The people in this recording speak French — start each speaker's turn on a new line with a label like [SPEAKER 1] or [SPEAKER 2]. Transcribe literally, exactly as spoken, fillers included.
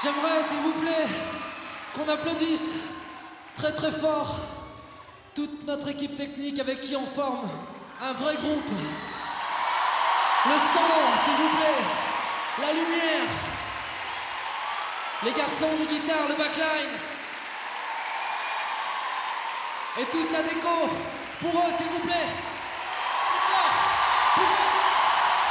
[SPEAKER 1] J'aimerais, s'il vous plaît, qu'on applaudisse très très fort toute notre équipe technique avec qui on forme un vrai groupe. Le son, s'il vous plaît, la lumière, les garçons de guitare, le backline et toute la déco. Pour eux, s'il vous plaît, plus fort, plus fort.